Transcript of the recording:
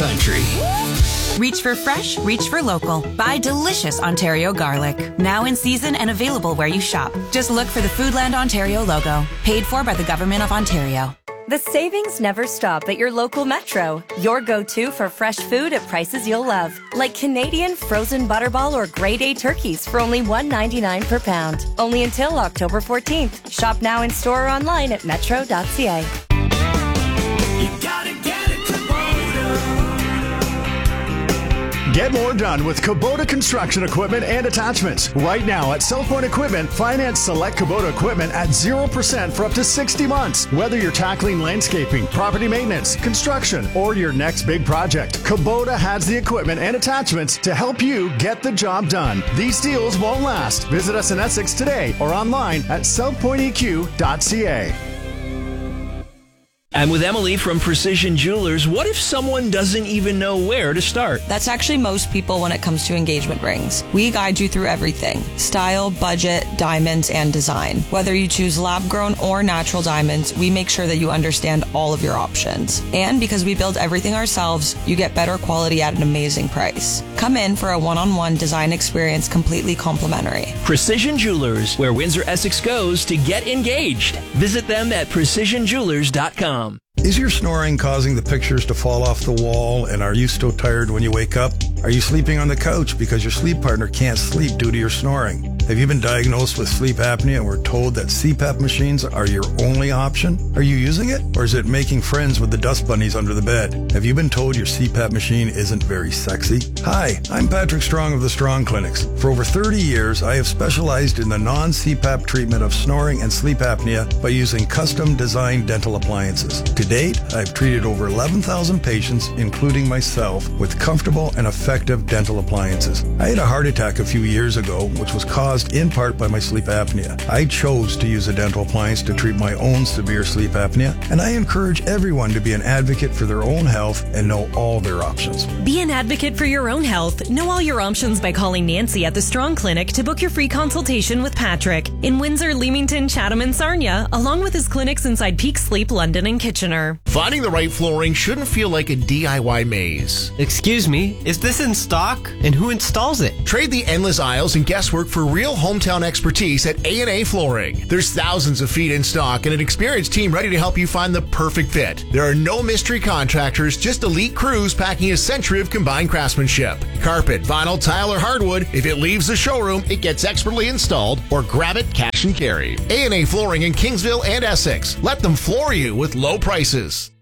country. Reach for fresh, reach for local. Buy delicious Ontario garlic. Now in season and available where you shop. Just look for the Foodland Ontario logo. Paid for by the Government of Ontario. The savings never stop at your local Metro. Your go-to for fresh food at prices you'll love. Like Canadian frozen butterball or grade A turkeys for only $1.99 per pound. Only until October 14th. Shop now in store or online at metro.ca. Get more done with Kubota construction equipment and attachments. Right now at South Point Equipment, finance select Kubota equipment at 0% for up to 60 months. Whether you're tackling landscaping, property maintenance, construction, or your next big project, Kubota has the equipment and attachments to help you get the job done. These deals won't last. Visit us in Essex today or online at southpointeq.ca. I'm with Emily from Precision Jewelers. What if someone doesn't even know where to start? That's actually most people when it comes to engagement rings. We guide you through everything: style, budget, diamonds, and design. Whether you choose lab-grown or natural diamonds, we make sure that you understand all of your options. And because we build everything ourselves, you get better quality at an amazing price. Come in for a one-on-one design experience completely complimentary. Precision Jewelers, where Windsor Essex goes to get engaged. Visit them at precisionjewelers.com. Is your snoring causing the pictures to fall off the wall, and are you so tired when you wake up? Are you sleeping on the couch because your sleep partner can't sleep due to your snoring? Have you been diagnosed with sleep apnea and were told that CPAP machines are your only option? Are you using it, or is it making friends with the dust bunnies under the bed? Have you been told your CPAP machine isn't very sexy? Hi, I'm Patrick Strong of the Strong Clinics. For over 30 years, I have specialized in the non-CPAP treatment of snoring and sleep apnea by using custom-designed dental appliances. To date, I've treated over 11,000 patients, including myself, with comfortable and effective dental appliances. I had a heart attack a few years ago, which was caused in part by my sleep apnea. I chose to use a dental appliance to treat my own severe sleep apnea, and I encourage everyone to be an advocate for their own health and know all their options. Be an advocate for your own health. Know all your options by calling Nancy at the Strong Clinic to book your free consultation with Patrick in Windsor, Leamington, Chatham, and Sarnia, along with his clinics inside Peak Sleep, London, and Kitchener. Finding the right flooring shouldn't feel like a DIY maze. Excuse me, is this in stock? And who installs it? Trade the endless aisles and guesswork for real hometown expertise at A&A Flooring. There's thousands of feet in stock and an experienced team ready to help you find the perfect fit. There are no mystery contractors, just elite crews packing a century of combined craftsmanship. Carpet, vinyl, tile, or hardwood, if it leaves the showroom, it gets expertly installed, or grab it cash and carry. A&A Flooring in Kingsville and Essex. Let them floor you with low prices.